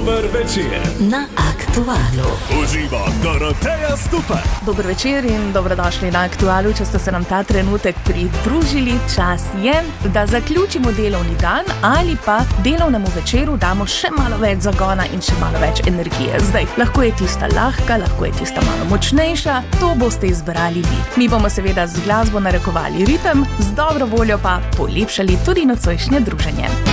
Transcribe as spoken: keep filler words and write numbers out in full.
Dober večer na Aktualu. Uživa Doroteja Stupar. Dober večer in dobrodošli na Aktualu. Če ste se nam ta trenutek pridružili, čas je, da zaključimo delovni dan ali pa delovnemu večeru damo še malo več zagona in še malo več energije. Zdaj, lahko je tista lahka, lahko je tista malo močnejša, to boste izbrali vi. Mi bomo seveda z glasbo narekovali ritem, z dobro voljo pa polepšali tudi nocojšnje druženje.